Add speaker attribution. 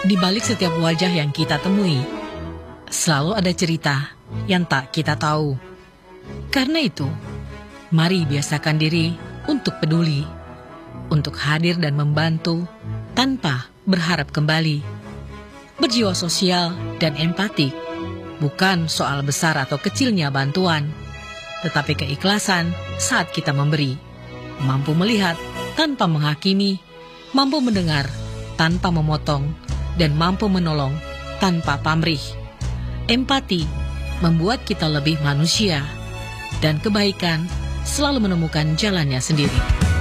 Speaker 1: Di balik setiap wajah yang kita temui, selalu ada cerita yang tak kita tahu. Karena itu, mari biasakan diri untuk peduli, untuk hadir dan membantu tanpa berharap kembali. Berjiwa sosial dan empatik bukan soal besar atau kecilnya bantuan, tetapi keikhlasan saat kita memberi, mampu melihat tanpa menghakimi, mampu mendengar tanpa memotong, dan mampu menolong tanpa pamrih. Empati membuat kita lebih manusia, dan kebaikan selalu menemukan jalannya sendiri.